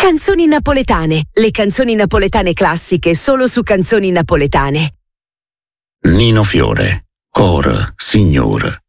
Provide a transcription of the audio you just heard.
Canzoni napoletane, le canzoni napoletane classiche solo su Canzoni Napoletane. Nino Fiore, Cor, Signor.